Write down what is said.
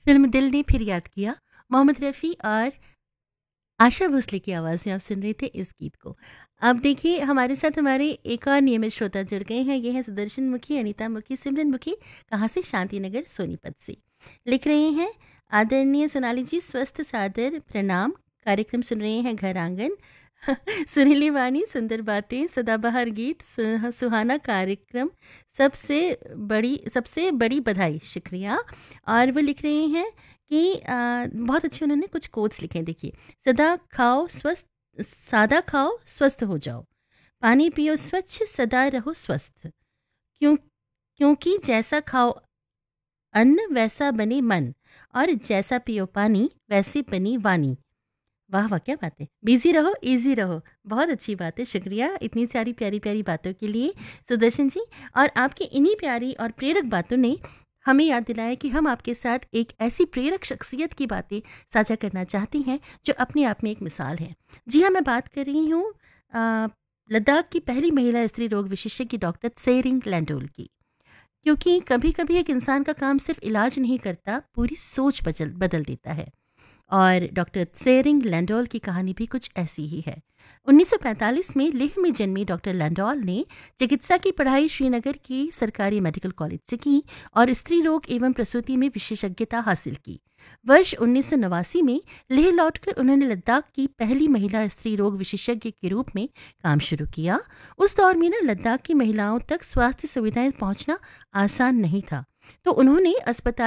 Film दिल ने फिर याद किया। मोहम्मद रफ़ी और आशा भोसले की आवाज़ में आप सुन रहे थे इस गीत को। अब देखिए हमारे साथ हमारे एक और नियमित श्रोता जुड़ गए हैं। ये हैं सुदर्शन मुखी, अनीता मुखी, सिमरन मुखी। कहाँ से? शांति नगर सोनीपत से। लिख रहे हैं, आदरणीय सोनाली जी स्वस्थ सादर प्रणाम। कार्यक्रम सुन रहे हैं घर आंगन। सुरीली वाणी, सुंदर बातें, सदाबहार गीत, सुहाना कार्यक्रम, सबसे बड़ी बधाई, शुक्रिया। और वो लिख रहे हैं कि बहुत अच्छे उन्होंने कुछ कोट्स लिखे हैं। देखिए, सादा खाओ स्वस्थ हो जाओ, पानी पियो स्वच्छ सदा रहो स्वस्थ, क्योंकि जैसा खाओ अन्न वैसा बने मन, और जैसा पियो पानी वैसे बनी वाणी। वाह वाह, क्या बात है। बिजी रहो इजी रहो, बहुत अच्छी बात है। शुक्रिया इतनी सारी प्यारी प्यारी बातों के लिए सुदर्शन जी। और आपकी इन्हीं प्यारी और प्रेरक बातों ने हमें याद दिलाया कि हम आपके साथ एक ऐसी प्रेरक शख्सियत की बातें साझा करना चाहती हैं जो अपने आप में एक मिसाल है। जी हाँ, मैं बात कर रही हूँ लद्दाख की पहली महिला स्त्री रोग विशेषज्ञ डॉक्टर त्सेरिंग लैंडोल की। क्योंकि कभी कभी एक इंसान का काम सिर्फ इलाज नहीं करता, पूरी सोच बदल देता है। और डॉक्टर त्सेरिंग लैंडोल की कहानी भी कुछ ऐसी ही है। 1945 में लेह में जन्मी डॉक्टर लैंडोल ने चिकित्सा की पढ़ाई श्रीनगर की सरकारी मेडिकल कॉलेज से की और स्त्री रोग एवं प्रसूति में विशेषज्ञता हासिल की। वर्ष 1989 में लेह लौटकर उन्होंने लद्दाख की पहली महिला स्त्री रोग विशेषज्ञ के रूप में काम शुरू किया। उस दौर में लद्दाख की महिलाओं तक स्वास्थ्य सुविधाएं पहुंचना आसान नहीं था, तो उन्होंने अस्पताल